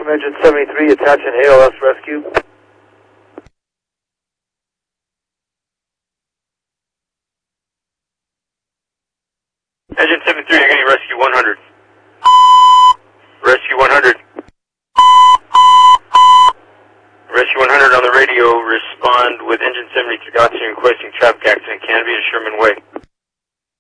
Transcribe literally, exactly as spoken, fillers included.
from Engine seventy-three, attaching A L S rescue. Engine seventy-three, you're getting rescue one hundred. Rescue one hundred. Rescue one hundred on the radio, respond with Engine seventy-three dots requesting traffic accident, Canby to Sherman Way.